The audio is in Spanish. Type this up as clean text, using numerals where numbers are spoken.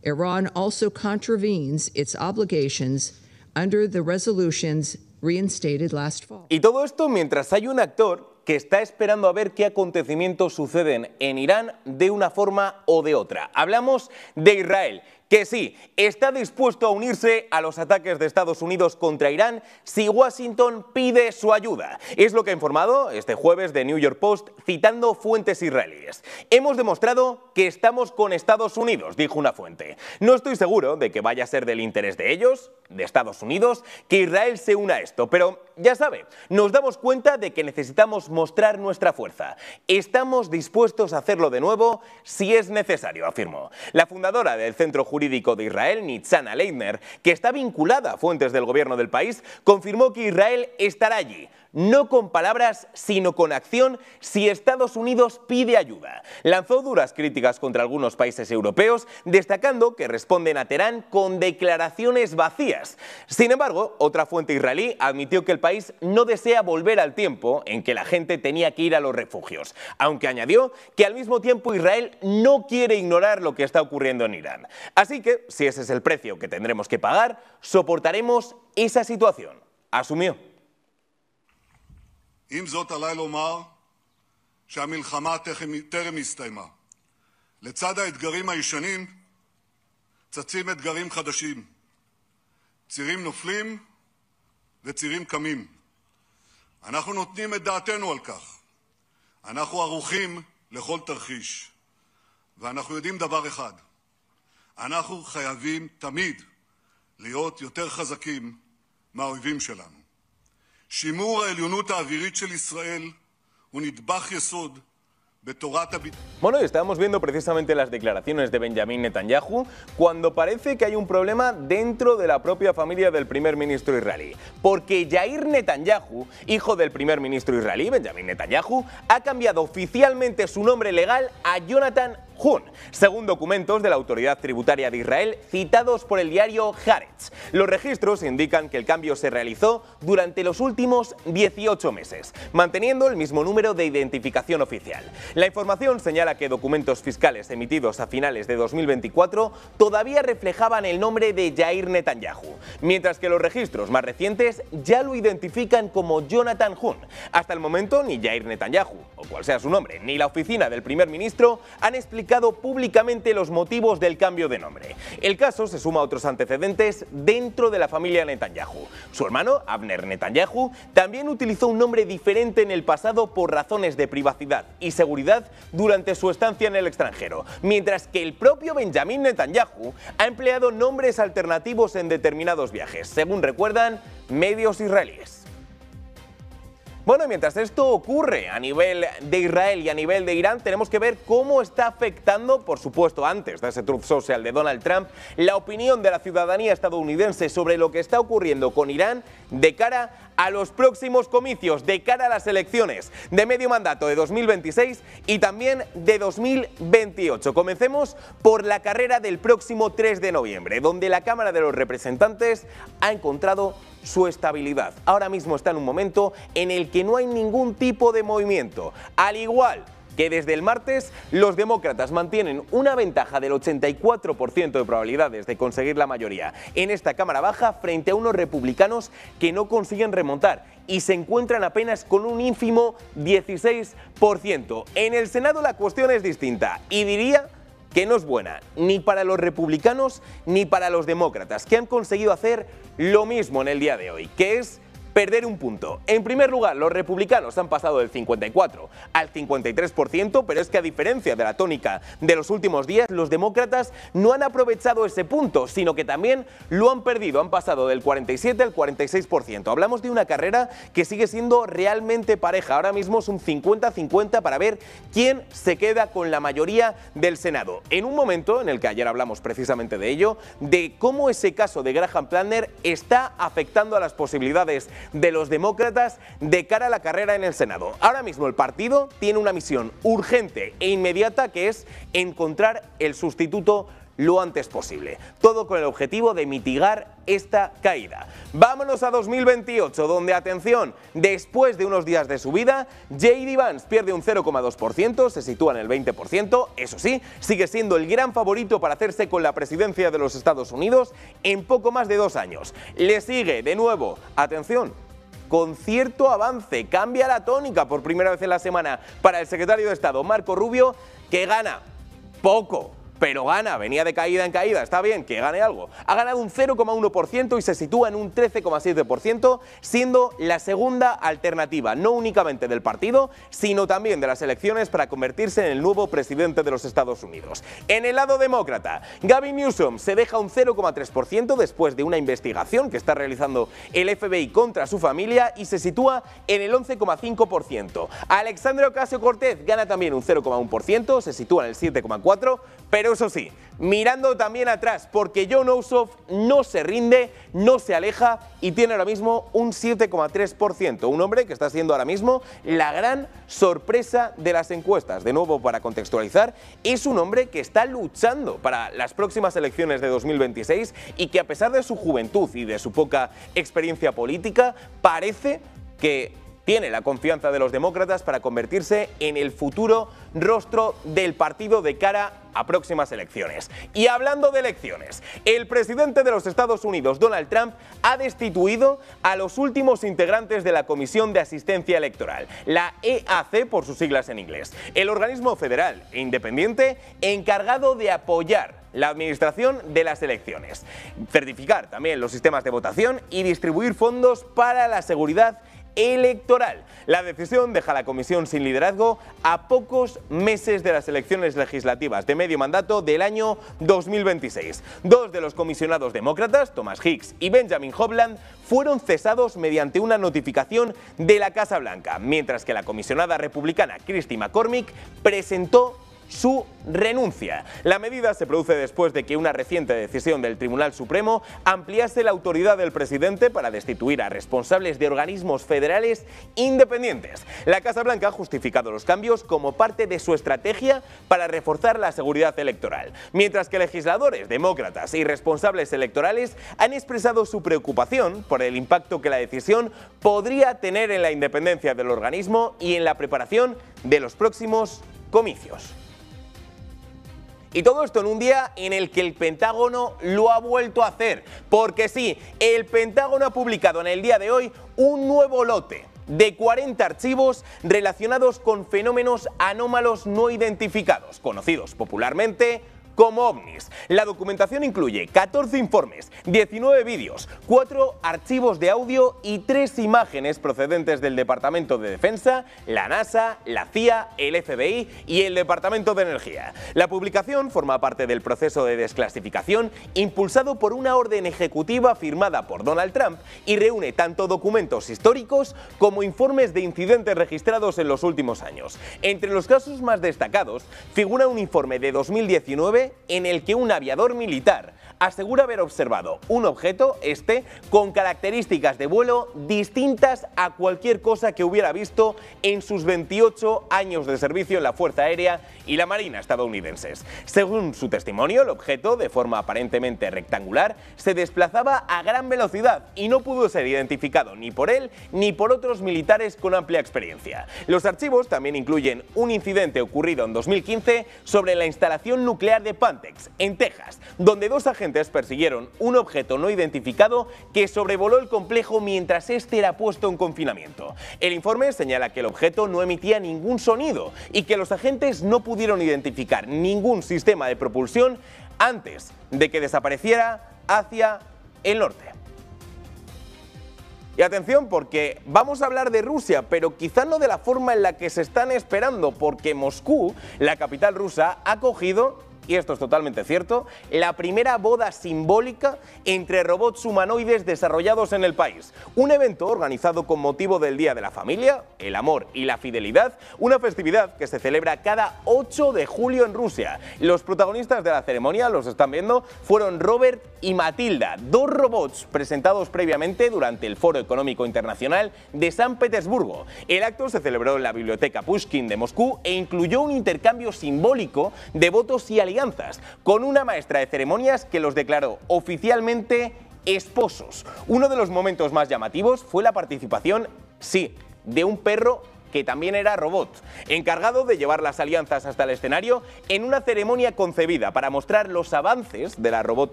Iran also contravenes its obligations under the resolutions reinstated last fall. Y todo esto mientras hay un actor que está esperando a ver qué acontecimientos suceden en Irán de una forma o de otra. Hablamos de Israel, que sí, está dispuesto a unirse a los ataques de Estados Unidos contra Irán si Washington pide su ayuda. Es lo que ha informado este jueves The New York Post citando fuentes israelíes. Hemos demostrado que estamos con Estados Unidos, dijo una fuente. No estoy seguro de que vaya a ser del interés de ellos, de Estados Unidos, que Israel se una a esto, pero ya sabe, nos damos cuenta de que necesitamos mostrar nuestra fuerza. Estamos dispuestos a hacerlo de nuevo si es necesario, afirmó. La fundadora del Centro Jurídico de Israel, Nitzana Leitner, que está vinculada a fuentes del gobierno del país, confirmó que Israel estará allí, no con palabras, sino con acción, si Estados Unidos pide ayuda. Lanzó duras críticas contra algunos países europeos, destacando que responden a Teherán con declaraciones vacías. Sin embargo, otra fuente israelí admitió que el país no desea volver al tiempo en que la gente tenía que ir a los refugios, aunque añadió que al mismo tiempo Israel no quiere ignorar lo que está ocurriendo en Irán. Así que, si ese es el precio que tendremos que pagar, soportaremos esa situación, asumió. עם זאת עליי לומר שהמלחמה טרם הסתיימה. לצד האתגרים הישנים צצים אתגרים חדשים. צירים נופלים וצירים קמים. אנחנו נותנים את דעתנו על כך. אנחנו ערוכים לכל תרחיש. ואנחנו יודעים דבר אחד. אנחנו חייבים תמיד להיות יותר חזקים מהאויבים שלנו. שימור העליונות האווירית של ישראל הוא נדבך יסוד בתורת הביטחון. Bueno, y estábamos viendo precisamente las declaraciones de Benjamin Netanyahu cuando parece que hay un problema dentro de la propia familia del primer ministro israelí. Porque Yair Netanyahu, hijo del primer ministro israelí, Benjamin Netanyahu, ha cambiado oficialmente su nombre legal a Jonathan Hun, según documentos de la Autoridad Tributaria de Israel citados por el diario Haaretz. Los registros indican que el cambio se realizó durante los últimos 18 meses, manteniendo el mismo número de identificación oficial. La información señala que documentos fiscales emitidos a finales de 2024 todavía reflejaban el nombre de Yair Netanyahu, mientras que los registros más recientes ya lo identifican como Jonathan Hun. Hasta el momento, ni Yair Netanyahu, o cual sea su nombre, ni la oficina del primer ministro han explicado públicamente los motivos del cambio de nombre. El caso se suma a otros antecedentes dentro de la familia Netanyahu. Su hermano, Avner Netanyahu, también utilizó un nombre diferente en el pasado por razones de privacidad y seguridad durante su estancia en el extranjero, mientras que el propio Benjamin Netanyahu ha empleado nombres alternativos en determinados viajes, según recuerdan medios israelíes. Bueno, mientras esto ocurre a nivel de Israel y a nivel de Irán, tenemos que ver cómo está afectando, por supuesto antes de ese Truth Social de Donald Trump, la opinión de la ciudadanía estadounidense sobre lo que está ocurriendo con Irán de cara a los próximos comicios, de cara a las elecciones de medio mandato de 2026 y también de 2028. Comencemos por la carrera del próximo 3 de noviembre, donde la Cámara de los Representantes ha encontrado su estabilidad. Ahora mismo está en un momento en el que no hay ningún tipo de movimiento. Al igual que desde el martes, los demócratas mantienen una ventaja del 84% de probabilidades de conseguir la mayoría en esta Cámara Baja frente a unos republicanos que no consiguen remontar y se encuentran apenas con un ínfimo 16%. En el Senado la cuestión es distinta y diría que no es buena ni para los republicanos ni para los demócratas, que han conseguido hacer lo mismo en el día de hoy, que es perder un punto. En primer lugar, los republicanos han pasado del 54 al 53%, pero es que a diferencia de la tónica de los últimos días, los demócratas no han aprovechado ese punto, sino que también lo han perdido, han pasado del 47 al 46%. Hablamos de una carrera que sigue siendo realmente pareja. Ahora mismo es un 50-50 para ver quién se queda con la mayoría del Senado. En un momento en el que ayer hablamos precisamente de ello, de cómo ese caso de Graham Planner está afectando a las posibilidades de los demócratas de cara a la carrera en el Senado. Ahora mismo el partido tiene una misión urgente e inmediata, que es encontrar el sustituto lo antes posible. Todo con el objetivo de mitigar esta caída. Vámonos a 2028, donde, atención, después de unos días de subida, J.D. Vance pierde un 0,2%, se sitúa en el 20%, eso sí, sigue siendo el gran favorito para hacerse con la presidencia de los Estados Unidos en poco más de 2 años. Le sigue, de nuevo, atención, con cierto avance, cambia la tónica por primera vez en la semana para el secretario de Estado, Marco Rubio, que gana poco, pero gana, venía de caída en caída, está bien que gane algo. Ha ganado un 0,1% y se sitúa en un 13,7%, siendo la segunda alternativa, no únicamente del partido, sino también de las elecciones para convertirse en el nuevo presidente de los Estados Unidos. En el lado demócrata, Gavin Newsom se deja un 0,3% después de una investigación que está realizando el FBI contra su familia y se sitúa en el 11,5%. Alexandria Ocasio-Cortez gana también un 0,1%, se sitúa en el 7,4%, pero eso sí, mirando también atrás, porque Jon Ossoff no se rinde, no se aleja y tiene ahora mismo un 7,3%. Un hombre que está siendo ahora mismo la gran sorpresa de las encuestas. De nuevo, para contextualizar, es un hombre que está luchando para las próximas elecciones de 2026 y que, a pesar de su juventud y de su poca experiencia política, parece que tiene la confianza de los demócratas para convertirse en el futuro rostro del partido de cara a próximas elecciones. Y hablando de elecciones, el presidente de los Estados Unidos, Donald Trump, ha destituido a los últimos integrantes de la Comisión de Asistencia Electoral, la EAC por sus siglas en inglés, el organismo federal e independiente encargado de apoyar la administración de las elecciones, certificar también los sistemas de votación y distribuir fondos para la seguridad electoral. La decisión deja a la comisión sin liderazgo a pocos meses de las elecciones legislativas de medio mandato del año 2026. 2 de los comisionados demócratas, Thomas Hicks y Benjamin Hovland, fueron cesados mediante una notificación de la Casa Blanca, mientras que la comisionada republicana Christy McCormick presentó su renuncia. La medida se produce después de que una reciente decisión del Tribunal Supremo ampliase la autoridad del presidente para destituir a responsables de organismos federales independientes. La Casa Blanca ha justificado los cambios como parte de su estrategia para reforzar la seguridad electoral, mientras que legisladores demócratas y responsables electorales han expresado su preocupación por el impacto que la decisión podría tener en la independencia del organismo y en la preparación de los próximos comicios. Y todo esto en un día en el que el Pentágono lo ha vuelto a hacer. Porque sí, el Pentágono ha publicado en el día de hoy un nuevo lote de 40 archivos relacionados con fenómenos anómalos no identificados, conocidos popularmente como ovnis. La documentación incluye 14 informes, 19 vídeos, 4 archivos de audio y 3 imágenes procedentes del Departamento de Defensa, la NASA, la CIA, el FBI y el Departamento de Energía. La publicación forma parte del proceso de desclasificación impulsado por una orden ejecutiva firmada por Donald Trump y reúne tanto documentos históricos como informes de incidentes registrados en los últimos años. Entre los casos más destacados figura un informe de 2019 en el que un aviador militar asegura haber observado un objeto, con características de vuelo distintas a cualquier cosa que hubiera visto en sus 28 años de servicio en la Fuerza Aérea y la Marina estadounidenses. Según su testimonio, el objeto, de forma aparentemente rectangular, se desplazaba a gran velocidad y no pudo ser identificado ni por él ni por otros militares con amplia experiencia. Los archivos también incluyen un incidente ocurrido en 2015 sobre la instalación nuclear de Pantex, en Texas, donde 2 agentes persiguieron un objeto no identificado que sobrevoló el complejo mientras este era puesto en confinamiento. El informe señala que el objeto no emitía ningún sonido y que los agentes no pudieron identificar ningún sistema de propulsión antes de que desapareciera hacia el norte. Y atención, porque vamos a hablar de Rusia, pero quizá no de la forma en la que se están esperando, porque Moscú, la capital rusa, ha acogido, y esto es totalmente cierto, la primera boda simbólica entre robots humanoides desarrollados en el país. Un evento organizado con motivo del Día de la Familia, el amor y la fidelidad, una festividad que se celebra cada 8 de julio en Rusia. Los protagonistas de la ceremonia, los están viendo, fueron Robert y Matilda, 2 robots presentados previamente durante el Foro Económico Internacional de San Petersburgo. El acto se celebró en la Biblioteca Pushkin de Moscú e incluyó un intercambio simbólico de votos y alianzas alianzas, con una maestra de ceremonias que los declaró oficialmente esposos. Uno de los momentos más llamativos fue la participación, sí, de un perro que también era robot, encargado de llevar las alianzas hasta el escenario en una ceremonia concebida para mostrar los avances de la robótica